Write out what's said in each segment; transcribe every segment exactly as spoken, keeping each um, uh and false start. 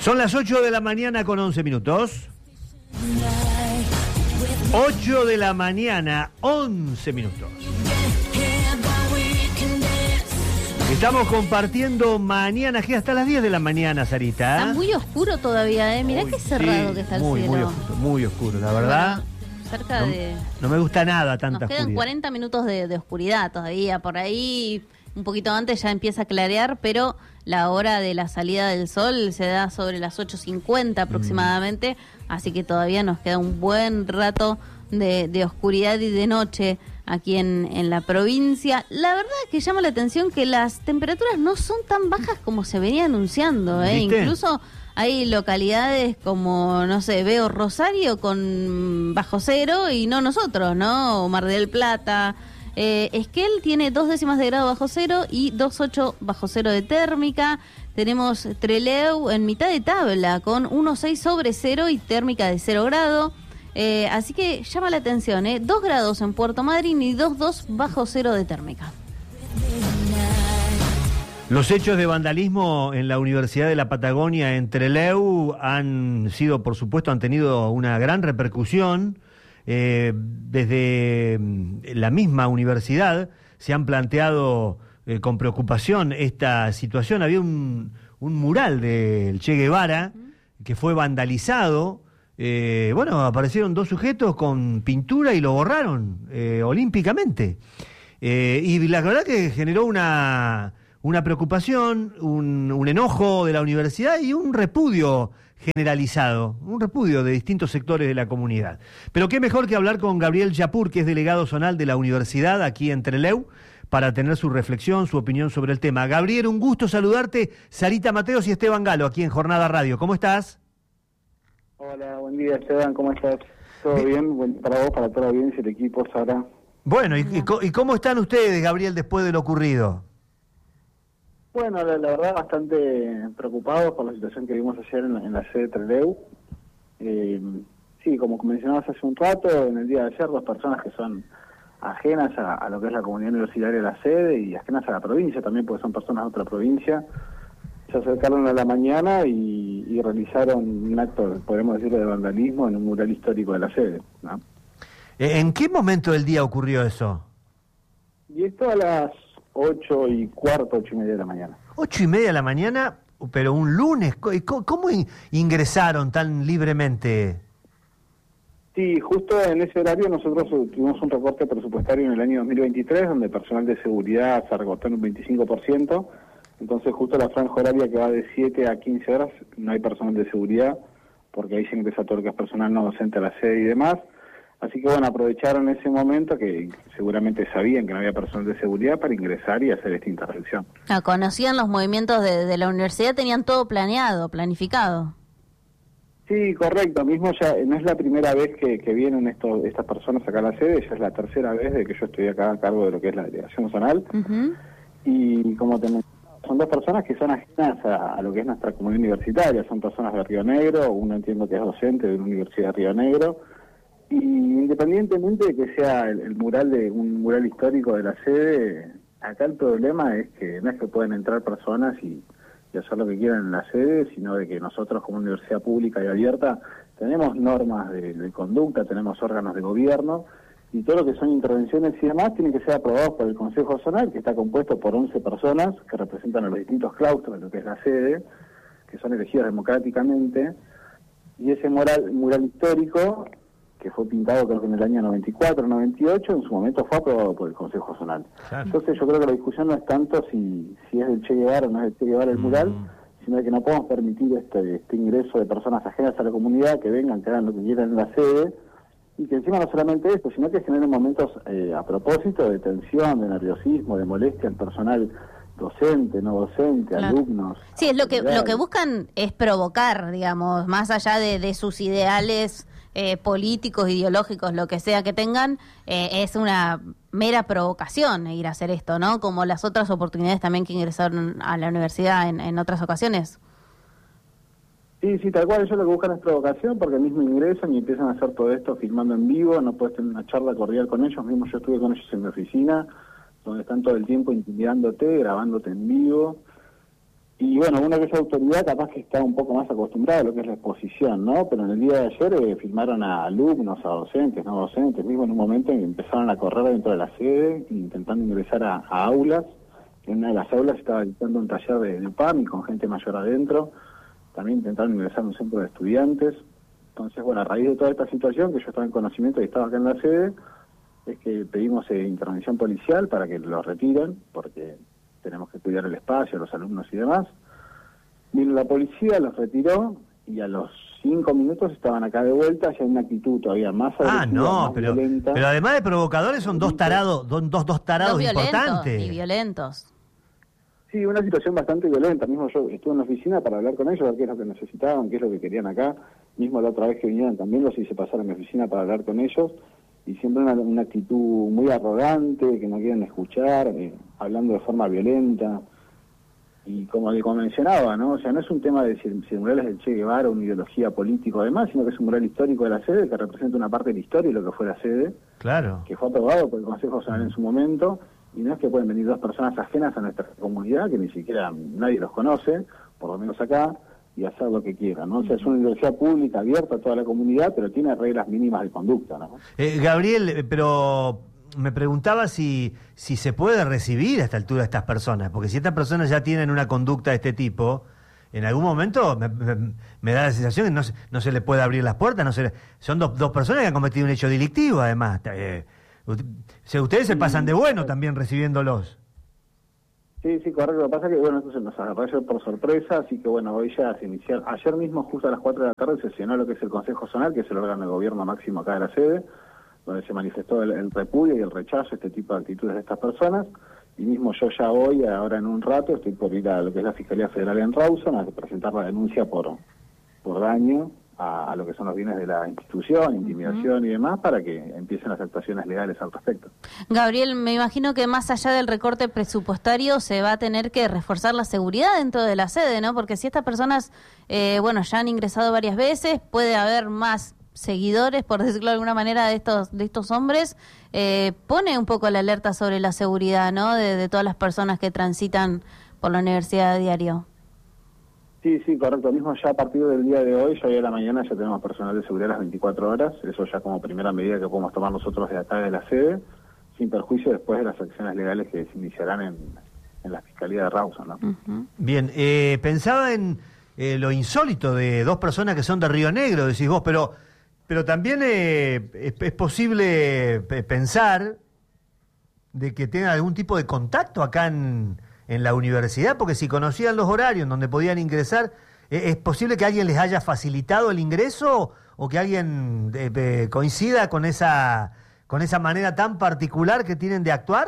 Son las ocho de la mañana con once minutos. ocho de la mañana, once minutos. Estamos compartiendo Mañana G hasta las diez de la mañana, Sarita. Está muy oscuro todavía, ¿eh? Mirá Uy, qué cerrado sí, que está el muy, cielo. Muy oscuro, muy oscuro, la verdad. Bueno, cerca no, de... No me gusta nada tanta Nos quedan oscuridad. cuarenta minutos de, de oscuridad todavía. Por ahí, un poquito antes ya empieza a clarear, pero la hora de la salida del sol se da sobre las ocho cincuenta aproximadamente. Mm. Así que todavía nos queda un buen rato de, de oscuridad y de noche aquí en, en la provincia. La verdad que llama la atención que las temperaturas no son tan bajas como se venía anunciando, ¿eh? Incluso hay localidades como, no sé, veo Rosario con bajo cero y no nosotros, ¿no? Mar del Plata. Eh, Esquel tiene dos décimas de grado bajo cero y dos coma ocho bajo cero de térmica. Tenemos Trelew en mitad de tabla con uno coma seis sobre cero y térmica de cero grado. Eh, así que llama la atención, ¿eh? dos grados en Puerto Madryn y dos coma dos bajo cero de térmica. Los hechos de vandalismo en la Universidad de la Patagonia en Trelew han sido, por supuesto, han tenido una gran repercusión. Eh, desde la misma universidad se han planteado eh, con preocupación esta situación. Había un, un mural del Che Guevara que fue vandalizado. Eh, bueno, aparecieron dos sujetos con pintura y lo borraron eh, olímpicamente. Eh, y la verdad que generó una, una preocupación, un, un enojo de la universidad y un repudio generalizado, un repudio de distintos sectores de la comunidad. Pero qué mejor que hablar con Gabriel Yapur, que es delegado zonal de la universidad aquí en Trelew, para tener su reflexión, su opinión sobre el tema. Gabriel, un gusto saludarte. Sarita Mateos y Esteban Galo, aquí en Jornada Radio. ¿Cómo estás? Hola, buen día, Esteban, ¿cómo estás? ¿Todo bien? bien? Bueno, para vos, para toda la audiencia, el equipo, Sara. Bueno, ¿y, y, ¿y cómo están ustedes, Gabriel, después de lo ocurrido? Bueno, la, la verdad, bastante preocupados por la situación que vimos ayer en la, en la sede de Trelew. Eh, sí, como mencionabas hace un rato, en el día de ayer, dos personas que son ajenas a, a lo que es la comunidad universitaria de la sede y ajenas a la provincia también, porque son personas de otra provincia, se acercaron a la mañana y, y realizaron un acto, podemos decirlo, de vandalismo en un mural histórico de la sede, ¿no? ¿En qué momento del día ocurrió eso? Y esto a las ocho y cuarto, ocho y media de la mañana. Ocho y media de la mañana, pero un lunes. ¿Cómo, cómo ingresaron tan libremente? Sí, justo en ese horario nosotros tuvimos un recorte presupuestario en el año dos mil veintitrés, donde el personal de seguridad se recortó en un veinticinco por ciento. Entonces justo la franja horaria que va de siete a quince horas no hay personal de seguridad, porque ahí se ingresa todo lo que es personal no docente a la sede y demás. Así que bueno, aprovecharon ese momento que seguramente sabían que no había personal de seguridad para ingresar y hacer esta intervención. Ah, conocían los movimientos de, de la universidad, tenían todo planeado, planificado. Sí, correcto. Mismo ya no es la primera vez que, que vienen estos, estas personas acá a la sede, ya es la tercera vez de que yo estoy acá a cargo de lo que es la delegación zonal. Uh-huh. Y como te son dos personas que son ajenas a, a lo que es nuestra comunidad universitaria, son personas de Río Negro, uno entiendo que es docente de una universidad de Río Negro. Y independientemente de que sea el, el mural de un mural histórico de la sede, acá el problema es que no es que pueden entrar personas y, y hacer lo que quieran en la sede, sino de que nosotros como universidad pública y abierta tenemos normas de, de conducta, tenemos órganos de gobierno y todo lo que son intervenciones y demás tienen que ser aprobados por el Consejo Zonal, que está compuesto por once personas que representan a los distintos claustros de lo que es la sede, que son elegidos democráticamente, y ese mural, mural histórico que fue pintado creo que en el año noventa y cuatro, noventa y ocho, en su momento fue aprobado por el Consejo Zonal. Claro. Entonces yo creo que la discusión no es tanto si, si es del Che Guevara o no es del Che Guevara el mural, mm. sino de que no podemos permitir este, este ingreso de personas ajenas a la comunidad, que vengan, que hagan lo que quieran en la sede, y que encima no solamente esto, sino que generen momentos eh, a propósito de tensión, de nerviosismo, de molestia al personal docente, no docente, claro. alumnos. Sí, es lo que, lo que buscan es provocar, digamos, más allá de, de sus ideales Eh, políticos, ideológicos, lo que sea que tengan, eh, es una mera provocación ir a hacer esto, ¿no? Como las otras oportunidades también que ingresaron a la universidad en, en otras ocasiones. Sí, sí, tal cual, ellos lo que buscan es provocación, porque mismo ingresan y empiezan a hacer todo esto filmando en vivo, no puedes tener una charla cordial con ellos, mismo yo estuve con ellos en mi oficina, donde están todo el tiempo intimidándote, grabándote en vivo. Y bueno, uno que es autoridad capaz que está un poco más acostumbrado a lo que es la exposición, ¿no? Pero en el día de ayer eh, filmaron a alumnos, a docentes, no docentes, mismo en un momento en que empezaron a correr dentro de la sede, intentando ingresar a, a aulas. En una de las aulas estaba dictando un taller de, de P A M y con gente mayor adentro. También intentaron ingresar a un centro de estudiantes. Entonces, bueno, a raíz de toda esta situación, que yo estaba en conocimiento y estaba acá en la sede, es que pedimos eh, intervención policial para que los retiren, porque tenemos que cuidar el espacio, los alumnos y demás. Vino la policía, los retiró, y a los cinco minutos estaban acá de vuelta, ya en una actitud todavía más agresiva, Ah, no, más pero, violenta. pero además de provocadores son dos tarados, dos, dos, dos tarados Dos violentos importantes. y violentos. Sí, una situación bastante violenta. Mismo yo estuve en la oficina para hablar con ellos, a ver qué es lo que necesitaban, qué es lo que querían acá. Mismo la otra vez que vinieron también los hice pasar a mi oficina para hablar con ellos. Y siempre una, una actitud muy arrogante, que no quieren escuchar, eh, hablando de forma violenta. Y como, como mencionaba, ¿no? O sea, no es un tema de si, si el mural es del Che Guevara, una ideología política además, sino que es un mural histórico de la sede, que representa una parte de la historia y lo que fue la sede. Claro. Que fue aprobado por el Consejo Zonal en su momento. Y no es que pueden venir dos personas ajenas a nuestra comunidad, que ni siquiera nadie los conoce, por lo menos acá, y hacer lo que quieran, ¿no? O sea, es una universidad pública abierta a toda la comunidad, pero tiene reglas mínimas de conducta, ¿no? Eh, Gabriel, eh, pero me preguntaba si, si se puede recibir a esta altura a estas personas, porque si estas personas ya tienen una conducta de este tipo, en algún momento me, me, me da la sensación que no se, no se le puede abrir las puertas, no se le, son dos, dos personas que han cometido un hecho delictivo, además. Eh, ustedes se pasan de bueno también recibiéndolos. Sí, sí, correcto. Lo que pasa es que, bueno, esto se nos agarró ayer por sorpresa, así que, bueno, hoy ya se inició. Ayer mismo, justo a las cuatro de la tarde, sesionó lo que es el Consejo Zonal, que es el órgano de gobierno máximo acá de la sede, donde se manifestó el, el repudio y el rechazo a este tipo de actitudes de estas personas. Y mismo yo ya hoy, ahora en un rato, estoy por ir a lo que es la Fiscalía Federal en Rawson a presentar la denuncia por, por daño a, a lo que son los bienes de la institución, intimidación uh-huh. y demás, para que empiecen las actuaciones legales al respecto. Gabriel, me imagino que más allá del recorte presupuestario se va a tener que reforzar la seguridad dentro de la sede, ¿no? Porque si estas personas, eh, bueno, ya han ingresado varias veces, puede haber más seguidores, por decirlo de alguna manera, de estos de estos hombres, eh, pone un poco la alerta sobre la seguridad, ¿no? De, de todas las personas que transitan por la universidad a diario. Sí, sí, correcto. Mismo ya a partir del día de hoy, ya hoy a la mañana, ya tenemos personal de seguridad a las veinticuatro horas. Eso ya como primera medida que podemos tomar nosotros de acá de la sede, sin perjuicio después de las acciones legales que se iniciarán en, en la Fiscalía de Rawson, ¿no? Uh-huh. Bien, eh, pensaba en eh, lo insólito de dos personas que son de Río Negro, decís vos, pero, pero también eh, es, es posible pensar de que tengan algún tipo de contacto acá en... en la universidad, porque si conocían los horarios en donde podían ingresar, ¿es posible que alguien les haya facilitado el ingreso o que alguien eh, eh, coincida con esa con esa manera tan particular que tienen de actuar?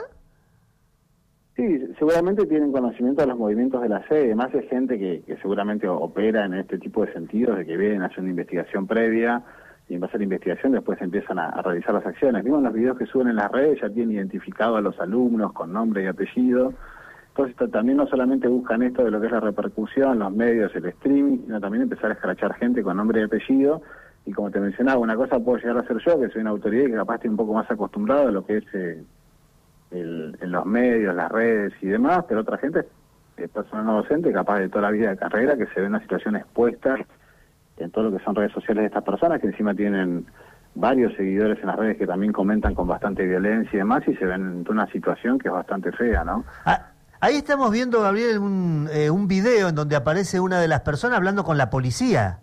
Sí, seguramente tienen conocimiento de los movimientos de la sede, además es gente que, que seguramente opera en este tipo de sentidos, de que vienen haciendo investigación previa y en base a la investigación después empiezan a, a realizar las acciones. Vimos los videos que suben en las redes, ya tienen identificado a los alumnos con nombre y apellido. Entonces también no solamente buscan esto de lo que es la repercusión, los medios, el streaming, sino también empezar a escrachar gente con nombre y apellido. Y como te mencionaba, una cosa puedo llegar a ser yo, que soy una autoridad y que capaz estoy un poco más acostumbrado a lo que es eh, el, en los medios, las redes y demás, pero otra gente, eh, personal no docente, capaz de toda la vida de carrera, que se ve en una situación expuesta en todo lo que son redes sociales de estas personas, que encima tienen varios seguidores en las redes que también comentan con bastante violencia y demás, y se ven en una situación que es bastante fea, ¿no? Ah. Ahí estamos viendo, Gabriel, un, eh, un video en donde aparece una de las personas hablando con la policía.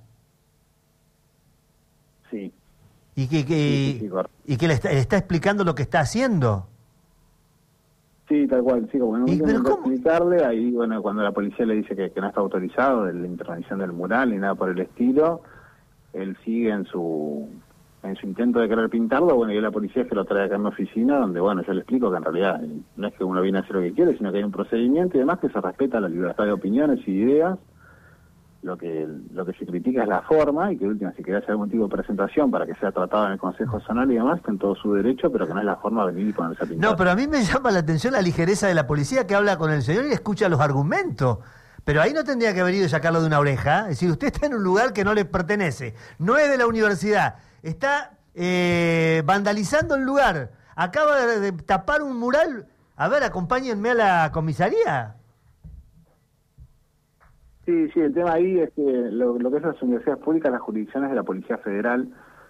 Sí. Y que, que, sí, sí, sí, y que le, está, le está explicando lo que está haciendo. Sí, tal cual, sí, como no ¿Y, pero cómo? explicarle, ahí, bueno, cuando la policía le dice que, que no está autorizado de la intervención del mural ni nada por el estilo, él sigue en su... en su intento de querer pintarlo, bueno, y la policía es que lo trae acá en mi oficina, donde, bueno, yo le explico que en realidad no es que uno viene a hacer lo que quiere, sino que hay un procedimiento y demás que se respeta la libertad de opiniones y ideas. Lo que lo que se critica es la forma, y que última, si quería hacer algún tipo de presentación para que sea tratado en el Consejo Zonal y demás, está en todo su derecho, pero que no es la forma de venir y ponerse a pintar. No, pero a mí me llama la atención la ligereza de la policía que habla con el señor y escucha los argumentos. Pero ahí no tendría que haber ido a sacarlo de una oreja. Es decir, usted está en un lugar que no le pertenece, no es de la universidad. Está eh, vandalizando el lugar. Acaba de, de tapar un mural. A ver, acompáñenme a la comisaría. Sí, sí, el tema ahí es que lo, lo que es las universidades públicas, las jurisdicciones de la Policía Federal,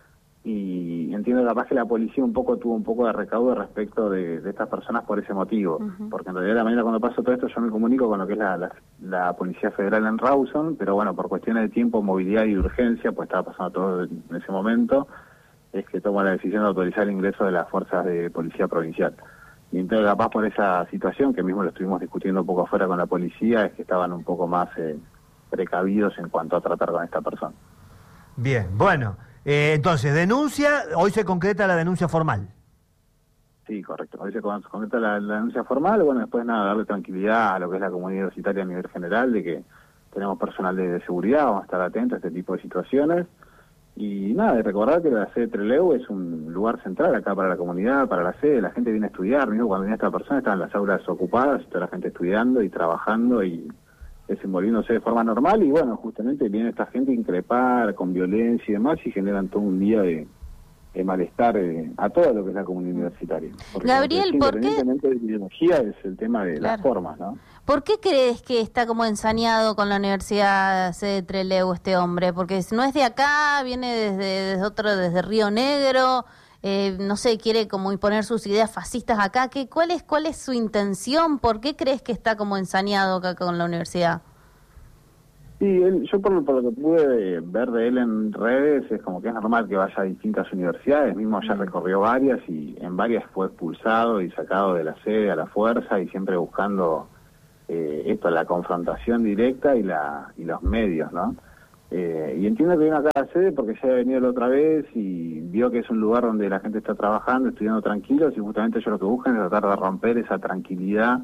y entiendo capaz que la policía un poco tuvo un poco de recaudo respecto de, de estas personas por ese motivo, uh-huh. porque en realidad la mañana cuando pasó todo esto yo me comunico con lo que es la, la, la Policía Federal en Rawson, pero bueno, por cuestiones de tiempo, movilidad y urgencia, pues estaba pasando todo en ese momento, es que toma la decisión de autorizar el ingreso de las fuerzas de policía provincial. Y entonces capaz por esa situación, que mismo lo estuvimos discutiendo un poco afuera con la policía, es que estaban un poco más eh, precavidos en cuanto a tratar con esta persona. Bien, bueno, eh, entonces, denuncia, hoy se concreta la denuncia formal. Sí, correcto, hoy se concreta la, la denuncia formal, bueno, después nada, darle tranquilidad a lo que es la comunidad universitaria a nivel general, de que tenemos personal de, de seguridad, vamos a estar atentos a este tipo de situaciones. Y nada, de recordar que la sede de Trelew es un lugar central acá para la comunidad, para la sede, la gente viene a estudiar, mismo cuando viene esta persona estaban las aulas ocupadas, toda la gente estudiando y trabajando y desenvolviéndose de forma normal, y bueno, justamente viene esta gente a increpar con violencia y demás y generan todo un día de, de malestar eh, a todo lo que es la comunidad universitaria. Porque, Gabriel, ¿por qué? Independientemente de la ideología es el tema de claro. las formas, ¿no? ¿Por qué crees que está como ensañado con la Universidad Sede de Trelew este hombre? Porque no es de acá, viene desde, desde otro, desde Río Negro, eh, no sé, quiere como imponer sus ideas fascistas acá. ¿Qué, cuál es, cuál es su intención? ¿Por qué crees que está como ensañado acá con la universidad? Sí, él, yo por, por lo que pude ver de él en redes, es como que es normal que vaya a distintas universidades, mismo ya recorrió varias y en varias fue expulsado y sacado de la sede a la fuerza y siempre buscando eh, esto, la confrontación directa y la y los medios, ¿no? Eh, y entiendo que vino acá a la sede porque ya había venido la otra vez y vio que es un lugar donde la gente está trabajando, estudiando tranquilos y justamente ellos lo que buscan es tratar de romper esa tranquilidad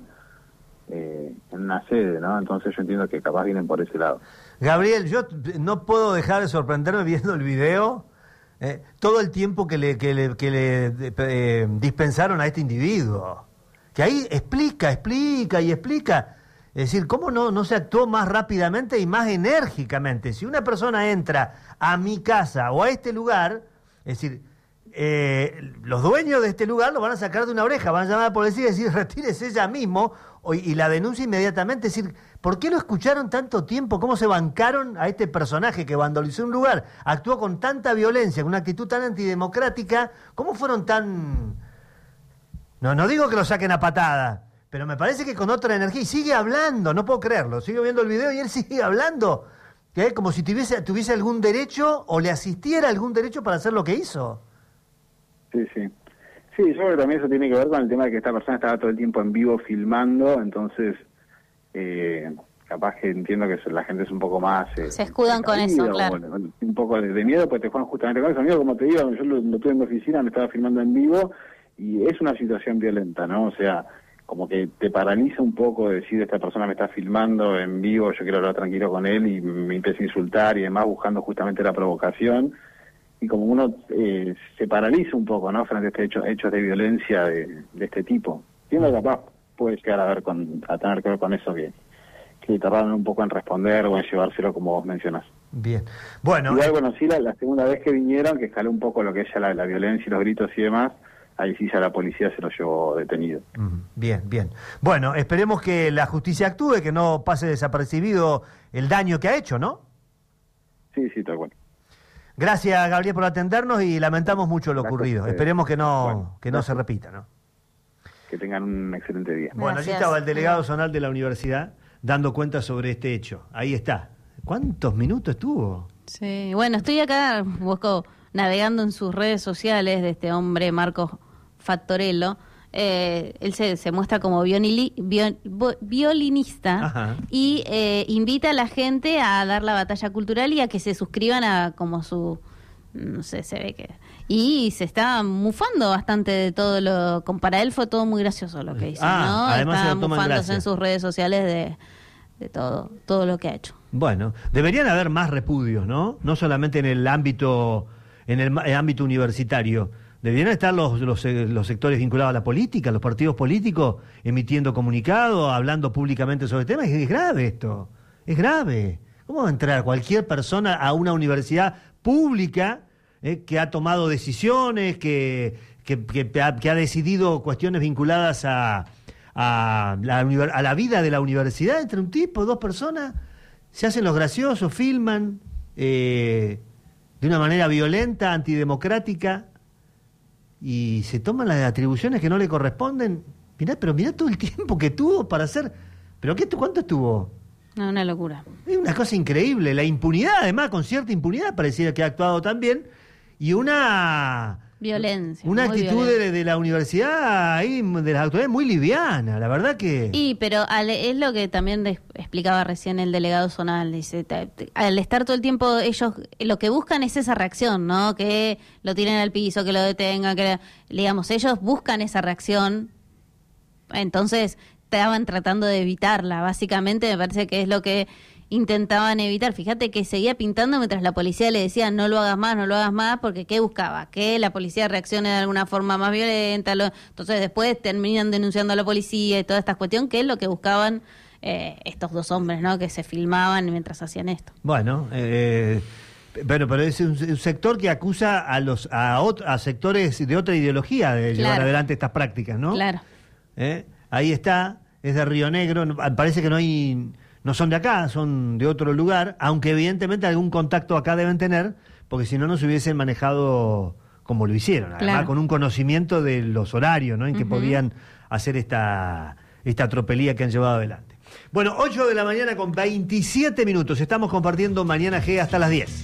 Eh, en una sede, ¿no? Entonces yo entiendo que capaz vienen por ese lado. Gabriel, yo no puedo dejar de sorprenderme viendo el video, eh, todo el tiempo que le, que le, que le eh, dispensaron a este individuo, que ahí explica, explica y explica, es decir, cómo no, no se actuó más rápidamente y más enérgicamente. Si una persona entra a mi casa o a este lugar, es decir, eh, los dueños de este lugar lo van a sacar de una oreja, van a llamar a la policía y decir, retírese ya mismo, y la denuncia inmediatamente. Es decir, ¿por qué lo escucharon tanto tiempo? ¿Cómo se bancaron a este personaje que vandalizó un lugar? Actuó con tanta violencia, con una actitud tan antidemocrática. ¿Cómo fueron tan...? No, no digo que lo saquen a patada, pero me parece que con otra energía. Y sigue hablando, no puedo creerlo. Sigo viendo el video y él sigue hablando, ¿eh? Como si tuviese, tuviese algún derecho o le asistiera algún derecho para hacer lo que hizo. Sí, sí. Sí, yo creo que también eso tiene que ver con el tema de que esta persona estaba todo el tiempo en vivo filmando, entonces eh, capaz que entiendo que la gente es un poco más... Eh, Se escudan con eso, claro. Bueno, un poco de, de miedo, pues te juegan justamente con eso. Amigo, como te digo, yo lo, lo tuve en mi oficina, me estaba filmando en vivo y es una situación violenta, ¿no? O sea, como que te paraliza un poco decir, esta persona me está filmando en vivo, yo quiero hablar tranquilo con él y me empieza a insultar y demás, buscando justamente la provocación. Y como uno eh, se paraliza un poco, ¿no?, frente a este hecho, hechos de violencia de, de este tipo. Siendo que capaz puede llegar a ver con, a tener que ver con eso que, que tardaron un poco en responder o en llevárselo como vos mencionás. Bien. Bueno. Igual, bueno, sí, la, la segunda vez que vinieron, que escaló un poco lo que es ya la, la violencia y los gritos y demás, ahí sí ya la policía se lo llevó detenido. Bien, bien. Bueno, esperemos que la justicia actúe, que no pase desapercibido el daño que ha hecho, ¿no? Sí, sí, tal cual. Gracias, Gabriel, por atendernos y lamentamos mucho lo Gracias, ocurrido. eh, Esperemos que no, bueno, que no se repita, ¿no? Que tengan un excelente día. Bueno, Gracias. allí estaba el delegado zonal de la universidad dando cuenta sobre este hecho. Ahí está. ¿Cuántos minutos estuvo? Sí, bueno, estoy acá, busco, navegando en sus redes sociales de este hombre, Marcos Fattorello. Eh, él se, se muestra como violini, viol, violinista. Ajá. Y eh, invita a la gente a dar la batalla cultural y a que se suscriban a como su, no sé, se ve que... Y se está mufando bastante de todo lo... Para él fue todo muy gracioso lo que hizo, ah, ¿no? Además está se lo toman mufándose gracia. en sus redes sociales de, de todo, todo lo que ha hecho. Bueno, deberían haber más repudios, ¿no? No solamente en el ámbito, en el, el ámbito universitario. Deberían estar los, los, los sectores vinculados a la política, los partidos políticos, emitiendo comunicados, hablando públicamente sobre el tema. Es, es grave esto, es grave. ¿Cómo va a entrar cualquier persona a una universidad pública eh, que ha tomado decisiones, que, que, que, ha, que ha decidido cuestiones vinculadas a, a, la, a la vida de la universidad, entre un tipo, dos personas? se hacen los graciosos, filman eh, de una manera violenta, antidemocrática, y se toman las atribuciones que no le corresponden. Mirá, pero mirá todo el tiempo que tuvo para hacer... ¿Pero qué, cuánto estuvo? No, una locura. Es una cosa increíble. La impunidad, además, con cierta impunidad, pareciera que ha actuado también. Y una... Violencia. Una actitud de, de la universidad, ahí, de las autoridades, muy liviana, la verdad que... Y, pero al, es lo que también de, explicaba recién el delegado zonal, dice, te, te, al estar todo el tiempo, ellos lo que buscan es esa reacción, ¿no? Que lo tiren al piso, que lo detengan, que, digamos, ellos buscan esa reacción, entonces estaban tratando de evitarla, básicamente me parece que es lo que intentaban evitar. Fíjate que seguía pintando mientras la policía le decía no lo hagas más, no lo hagas más, porque ¿qué buscaba? Que la policía reaccione de alguna forma más violenta. Lo... Entonces después terminan denunciando a la policía y toda esta cuestión, que es lo que buscaban eh, estos dos hombres, ¿no? Que se filmaban mientras hacían esto. Bueno, eh, pero, pero es un, un sector que acusa a los a, ot- a sectores de otra ideología de llevar Claro. adelante estas prácticas, ¿no? Claro. ¿Eh? Ahí está, es de Río Negro, no- parece que no hay... No son de acá, son de otro lugar, aunque evidentemente algún contacto acá deben tener, porque si no, no se hubiesen manejado como lo hicieron, además Claro. con un conocimiento de los horarios, ¿no? En que Ujú. podían hacer esta, esta tropelía que han llevado adelante. Bueno, ocho de la mañana con veintisiete minutos, estamos compartiendo Mañana G hasta las diez.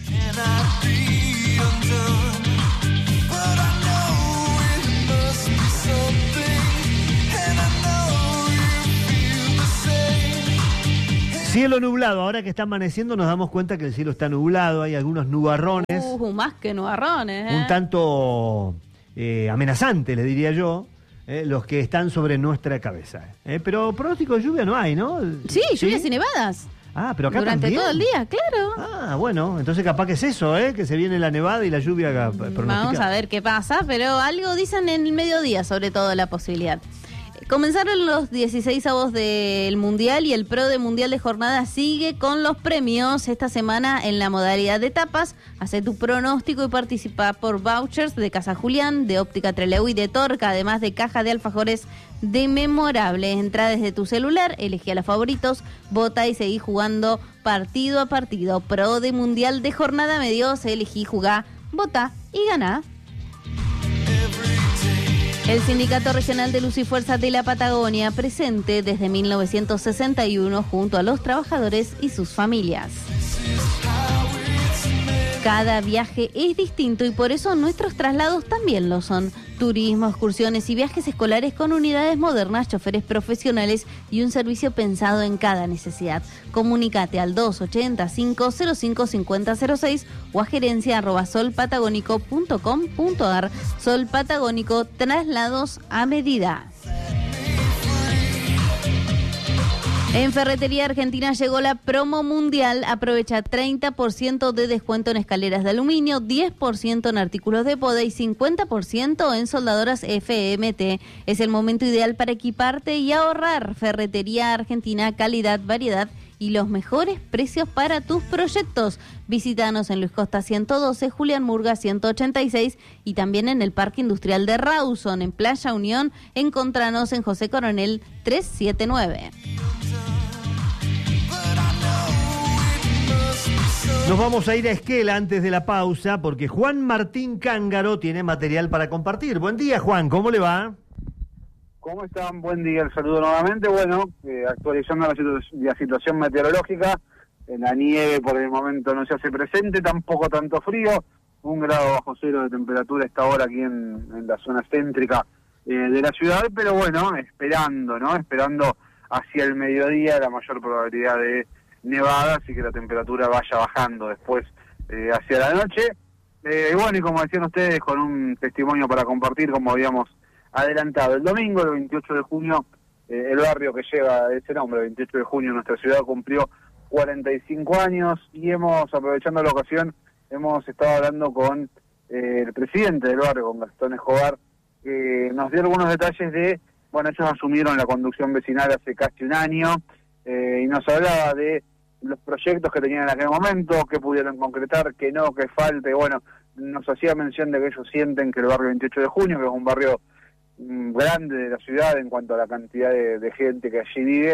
Cielo nublado, ahora que está amaneciendo nos damos cuenta que el cielo está nublado, hay algunos nubarrones, Uh, más que nubarrones, ¿eh? un tanto eh, amenazantes, le diría yo, eh, los que están sobre nuestra cabeza. Eh, pero pronóstico de lluvia no hay, ¿no? Sí, lluvias y nevadas. Ah, pero acá Durante también. todo el día, claro. Ah, bueno, entonces capaz que es eso, ¿eh? Que se viene la nevada y la lluvia acá, pronosticada. Vamos a ver qué pasa, pero algo dicen en el mediodía, sobre todo la posibilidad. Comenzaron los dieciséis avos del Mundial y el Pro de Mundial de Jornada sigue con los premios esta semana en la modalidad de etapas. Hace tu pronóstico y participa por vouchers de Casa Julián, de Óptica Trelew y de Torca, además de caja de alfajores de memorables. Entra desde tu celular, elegí a los favoritos, vota y seguí jugando partido a partido. Pro de Mundial de Jornada Medios, elegí, jugá, vota y ganá. El Sindicato Regional de Luz y Fuerza de la Patagonia, presente desde mil novecientos sesenta y uno junto a los trabajadores y sus familias. Cada viaje es distinto y por eso nuestros traslados también lo son. Turismo, excursiones y viajes escolares con unidades modernas, choferes profesionales y un servicio pensado en cada necesidad. Comunícate al dos ochenta, cinco cero cinco, cincuenta cero seis o a gerencia arroba solpatagónico punto com punto ar. Sol Patagónico, traslados a medida. En Ferretería Argentina llegó la promo mundial. Aprovecha treinta por ciento de descuento en escaleras de aluminio, diez por ciento en artículos de poda y cincuenta por ciento en soldadoras F M T. Es el momento ideal para equiparte y ahorrar. Ferretería Argentina, calidad, variedad y los mejores precios para tus proyectos. Visítanos en Luis Costa ciento doce, Julián Murga ciento ochenta y seis y también en el Parque Industrial de Rawson, en Playa Unión. Encontranos en José Coronel trescientos setenta y nueve. Nos vamos a ir a Esquel antes de la pausa porque Juan Martín Cángaro tiene material para compartir. Buen día, Juan, ¿cómo le va? ¿Cómo están? Buen día, el saludo nuevamente. Bueno, eh, actualizando la, situ- la situación meteorológica, eh, la nieve por el momento no se hace presente, tampoco tanto frío, un grado bajo cero de temperatura esta hora aquí en, en la zona céntrica eh, de la ciudad, pero bueno, esperando, ¿no? Esperando hacia el mediodía la mayor probabilidad de nevadas y que la temperatura vaya bajando después eh, hacia la noche. Eh, y bueno, y como decían ustedes, con un testimonio para compartir, como habíamos adelantado. El domingo, el veintiocho de junio, eh, el barrio que lleva ese nombre, el veintiocho de junio, nuestra ciudad cumplió cuarenta y cinco años y hemos, aprovechando la ocasión, hemos estado hablando con eh, el presidente del barrio, con Gastón Escobar, que nos dio algunos detalles de, bueno, ellos asumieron la conducción vecinal hace casi un año eh, y nos hablaba de los proyectos que tenían en aquel momento, que pudieron concretar, que no, que falte. Bueno, nos hacía mención de que ellos sienten que el barrio veintiocho de junio, que es un barrio grande de la ciudad en cuanto a la cantidad de, de gente que allí vive,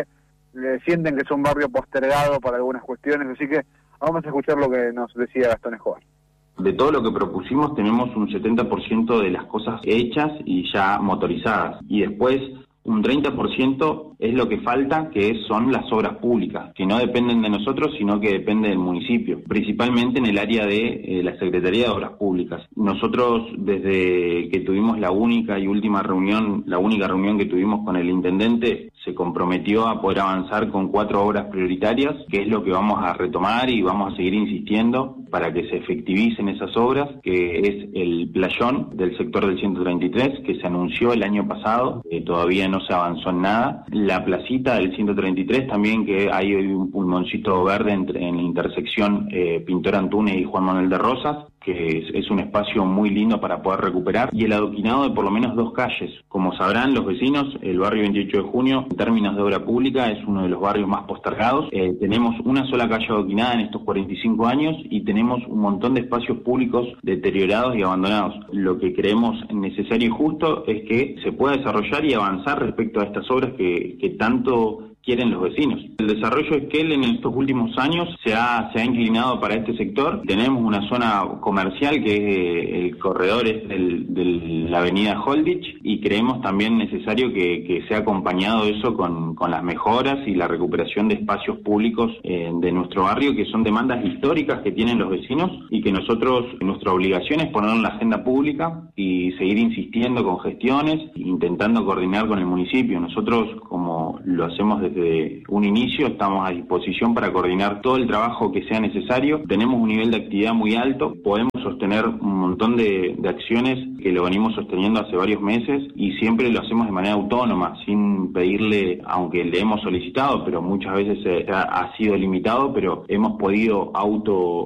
le sienten que es un barrio postergado para algunas cuestiones, así que vamos a escuchar lo que nos decía Gastón Escobar. De todo lo que propusimos tenemos un setenta por ciento de las cosas hechas y ya motorizadas, y después un treinta por ciento es lo que falta, que son las obras públicas, que no dependen de nosotros, sino que depende del municipio, principalmente en el área de eh, la Secretaría de Obras Públicas. Nosotros, desde que tuvimos la única y última reunión, la única reunión que tuvimos con el intendente, se comprometió a poder avanzar con cuatro obras prioritarias, que es lo que vamos a retomar y vamos a seguir insistiendo para que se efectivicen esas obras, que es el playón del sector del ciento treinta y tres, que se anunció el año pasado, eh, todavía no se avanzó en nada. La placita del ciento treinta y tres también, que hay un pulmoncito verde entre, en la intersección eh, Pintor Antunes y Juan Manuel de Rosas, que es, es un espacio muy lindo para poder recuperar, y el adoquinado de por lo menos dos calles. Como sabrán los vecinos, el barrio veintiocho de junio, en términos de obra pública, es uno de los barrios más postergados. Eh, tenemos una sola calle adoquinada en estos cuarenta y cinco años y tenemos un montón de espacios públicos deteriorados y abandonados. Lo que creemos necesario y justo es que se pueda desarrollar y avanzar respecto a estas obras que, que tanto quieren los vecinos. El desarrollo de Esquel en estos últimos años se ha, se ha inclinado para este sector. Tenemos una zona comercial que es el corredor es del, de la avenida Holditch, y creemos también necesario que, que sea acompañado eso con, con las mejoras y la recuperación de espacios públicos eh, de nuestro barrio, que son demandas históricas que tienen los vecinos y que nosotros, nuestra obligación es ponerlo en la agenda pública y seguir insistiendo con gestiones, intentando coordinar con el municipio. Nosotros, como lo hacemos desde Desde un inicio, estamos a disposición para coordinar todo el trabajo que sea necesario. Tenemos un nivel de actividad muy alto, podemos sostener un montón de, de acciones que lo venimos sosteniendo hace varios meses y siempre lo hacemos de manera autónoma, sin pedirle, aunque le hemos solicitado, pero muchas veces ha, ha sido limitado, pero hemos podido auto